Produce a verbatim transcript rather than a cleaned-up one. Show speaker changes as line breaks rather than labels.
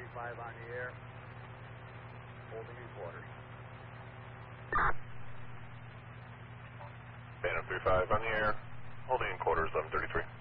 thirty-five on the air. Holding in quarters.
Phantom three five on the air. Holding in quarters, eleven thirty-three.